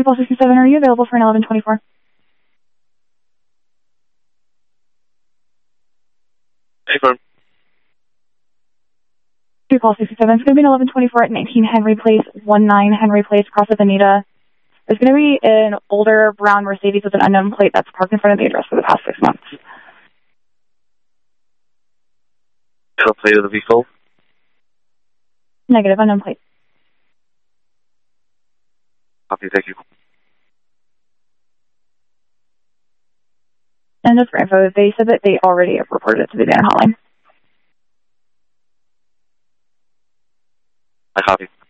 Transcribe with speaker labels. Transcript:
Speaker 1: Pulse 67, are you available for an 1124?
Speaker 2: Hey, firm.
Speaker 1: Pulse 67, it's going to be an 1124 at 19 Henry Place, 19 Henry Place, across with Anita. There's going to be an older brown Mercedes with an unknown plate that's parked in front of the address for the past 6 months.
Speaker 2: The plate of the vehicle?
Speaker 1: Negative, unknown plate.
Speaker 2: Copy, thank you.
Speaker 1: And just for info, they said that they already have reported it to the van hotline.
Speaker 2: I copy.